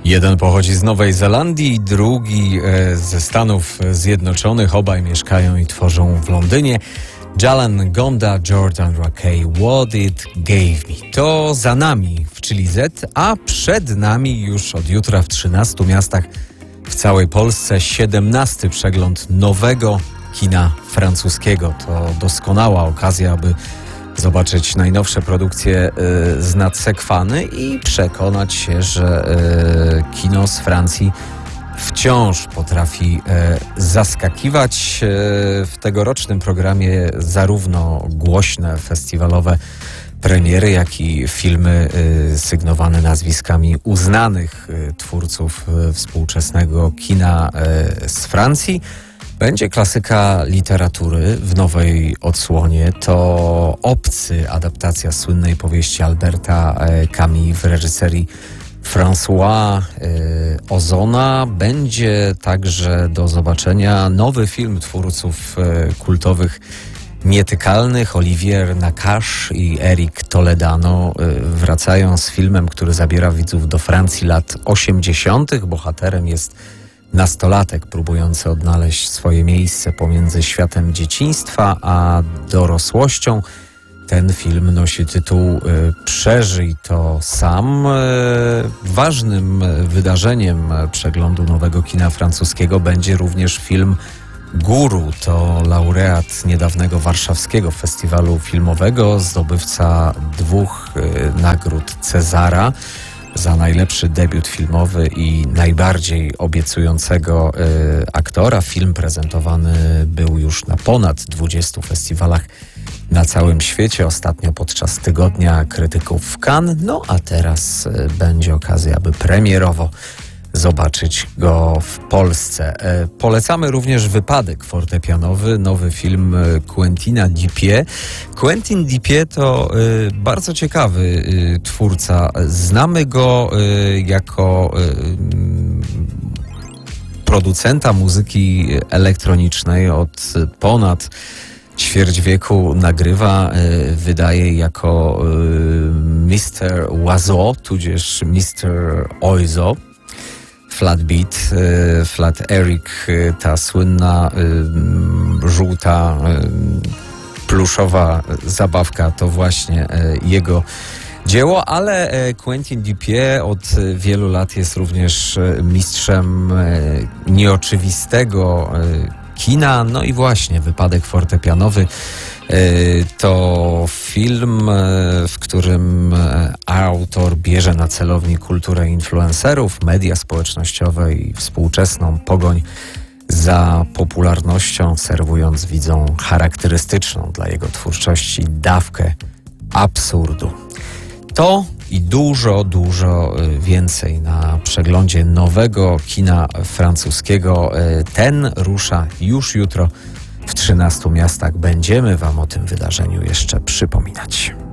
Jeden pochodzi z Nowej Zelandii, drugi ze Stanów Zjednoczonych. Obaj mieszkają i tworzą w Londynie. Jalan Gonda, Jordan Rakei, What It Gave Me. To za nami w Chili Z, a przed nami już od jutra w 13 miastach w całej Polsce 17. przegląd nowego kina francuskiego. To doskonała okazja, aby zobaczyć najnowsze produkcje z nadsekwany i przekonać się, że kino z Francji wciąż potrafi zaskakiwać. W tegorocznym programie zarówno głośne festiwalowe premiery, jak i filmy sygnowane nazwiskami uznanych twórców współczesnego kina z Francji. Będzie klasyka literatury w nowej odsłonie. To Obcy, adaptacja słynnej powieści Alberta Camus w reżyserii François Ozona. Będzie także do zobaczenia nowy film twórców kultowych Nietykalnych. Olivier Nakache i Eric Toledano wracają z filmem, który zabiera widzów do Francji lat 80. Bohaterem jest nastolatek próbujący odnaleźć swoje miejsce pomiędzy światem dzieciństwa a dorosłością. Ten film nosi tytuł Przeżyj to sam. Ważnym wydarzeniem przeglądu nowego kina francuskiego będzie również film Guru. To laureat niedawnego warszawskiego festiwalu filmowego, zdobywca 2 nagród Cezara za najlepszy debiut filmowy i najbardziej obiecującego aktora. Film prezentowany był już na ponad 20 festiwalach na całym świecie, ostatnio podczas Tygodnia Krytyków w Cannes. No a teraz będzie okazja, aby premierowo zobaczyć go w Polsce. Polecamy również Wypadek fortepianowy, nowy film Quentina Dupieux. Quentin Dupieux to bardzo ciekawy twórca. Znamy go jako producenta muzyki elektronicznej. Od ponad ćwierć wieku nagrywa, wydaje jako Mr. Oizo, tudzież Mr. Oizo. Flat Beat, Flat Eric, ta słynna żółta pluszowa zabawka to właśnie jego dzieło, ale Quentin Dupieux od wielu lat jest również mistrzem nieoczywistego kina. No i właśnie Wypadek fortepianowy to film, w którym autor bierze na celownik kulturę influencerów, media społecznościowe i współczesną pogoń za popularnością, serwując widzom charakterystyczną dla jego twórczości dawkę absurdu. To i dużo więcej na przeglądzie nowego kina francuskiego. Ten rusza już jutro w 13 miastach. Będziemy Wam o tym wydarzeniu jeszcze przypominać.